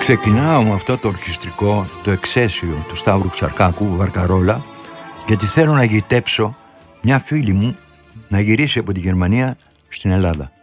Ξεκινάω με αυτό το ορχιστρικό, το εξαίσιο του Σταύρου Ξαρκάκου, Βαρκαρόλα, γιατί θέλω να γητέψω μια φίλη μου να γυρίσει από τη Γερμανία στην Ελλάδα.